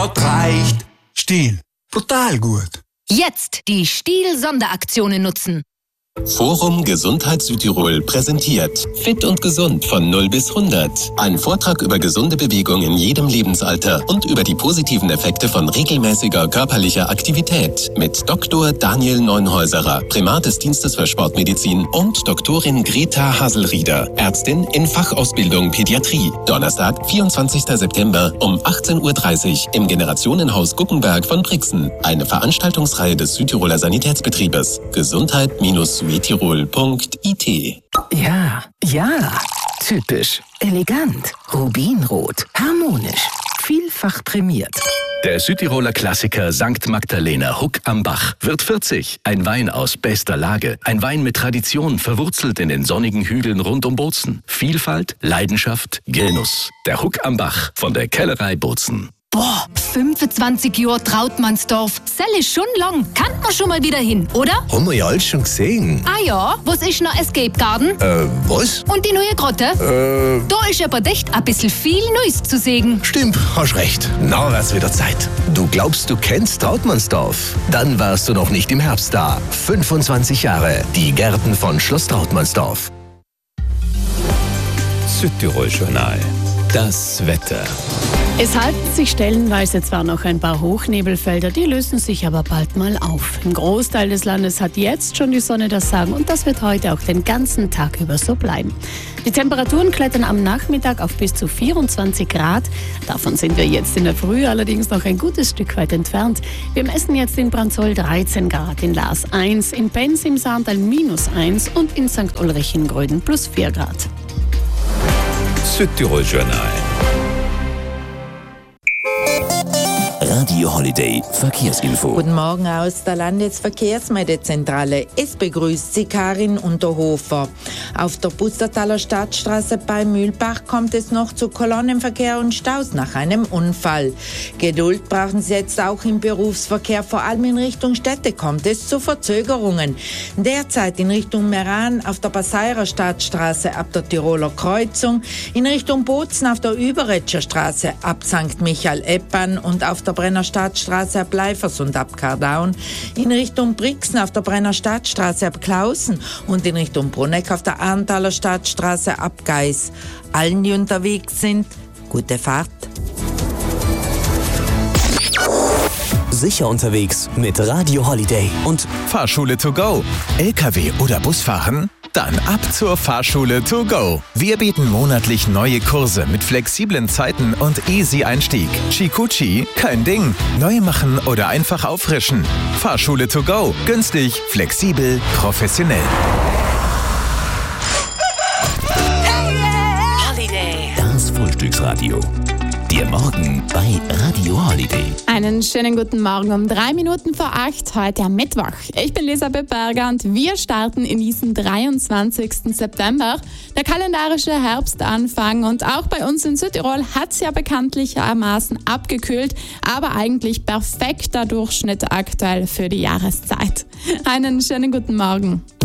hat reicht. Stiel, brutal gut. Jetzt die Stiel-Sonderaktionen nutzen. Forum Gesundheit Südtirol präsentiert Fit und Gesund von 0 bis 100. Ein Vortrag über gesunde Bewegung in jedem Lebensalter und über die positiven Effekte von regelmäßiger körperlicher Aktivität mit Dr. Daniel Neunhäuserer, Primat des Dienstes für Sportmedizin, und Doktorin Greta Haselrieder, Ärztin in Fachausbildung Pädiatrie. Donnerstag, 24. September um 18:30 Uhr im Generationenhaus Guckenberg von Brixen. Eine Veranstaltungsreihe des Südtiroler Sanitätsbetriebes. Gesundheit-südtirol.it. Ja, typisch, elegant, rubinrot, harmonisch, vielfach prämiert. Der Südtiroler Klassiker St. Magdalena Huck am Bach wird 40. Ein Wein aus bester Lage. Ein Wein mit Tradition, verwurzelt in den sonnigen Hügeln rund um Bozen. Vielfalt, Leidenschaft, Genuss. Der Huck am Bach von der Kellerei Bozen. Boah, 25 Jahre Trautmannsdorf. Selle schon lang. Kann man schon mal wieder hin, oder? Haben wir ja alles schon gesehen. Ah ja, was ist noch Escape Garden? Was? Und die neue Grotte? Da ist aber echt ein bisschen viel Neues zu sehen. Stimmt, hast recht. Na, wär's wieder Zeit. Du glaubst, du kennst Trautmannsdorf? Dann warst du noch nicht im Herbst da. 25 Jahre. Die Gärten von Schloss Trautmannsdorf. Südtirol Journal. Das Wetter. Es halten sich stellenweise zwar noch ein paar Hochnebelfelder, die lösen sich aber bald mal auf. Im Großteil des Landes hat jetzt schon die Sonne das Sagen und das wird heute auch den ganzen Tag über so bleiben. Die Temperaturen klettern am Nachmittag auf bis zu 24 Grad. Davon sind wir jetzt in der Früh allerdings noch ein gutes Stück weit entfernt. Wir messen jetzt in Branzoll 13 Grad, in Laas 1, in Benz im Saartal -1 und in St. Ulrich in Gröden +4 Grad. Südtirol Journal. Radio Holiday Verkehrsinfo. Guten Morgen aus der Landesverkehrsmeldezentrale. Es begrüßt Sie Karin Unterhofer. Auf der Pustertaler Stadtstraße bei Mühlbach kommt es noch zu Kolonnenverkehr und Staus nach einem Unfall. Geduld brauchen Sie jetzt auch im Berufsverkehr. Vor allem in Richtung Städte kommt es zu Verzögerungen. Derzeit in Richtung Meran auf der Passairer Stadtstraße ab der Tiroler Kreuzung, in Richtung Bozen auf der Überretscher Straße ab St. Michael-Eppan und auf der Brenner Stadtstraße ab Leifers und ab Kardaun, in Richtung Brixen auf der Brenner Stadtstraße ab Klausen und in Richtung Bruneck auf der Arnthaler Stadtstraße ab Geis. Allen, die unterwegs sind, gute Fahrt. Sicher unterwegs mit Radio Holiday und Fahrschule to go. LKW oder Busfahren? Dann ab zur Fahrschule to go. Wir bieten monatlich neue Kurse mit flexiblen Zeiten und easy Einstieg. Chikuchi, kein Ding. Neu machen oder einfach auffrischen. Fahrschule to go. Günstig, flexibel, professionell. Holiday. Das Frühstücksradio. Der Morgen bei Radio Holiday. Einen schönen guten Morgen um 3 Minuten vor 8, heute am Mittwoch. Ich bin Elisabeth Berger und wir starten in diesen 23. September. Der kalendarische Herbstanfang und auch bei uns in Südtirol hat es ja bekanntlichermaßen abgekühlt, aber eigentlich perfekter Durchschnitt aktuell für die Jahreszeit. Einen schönen guten Morgen.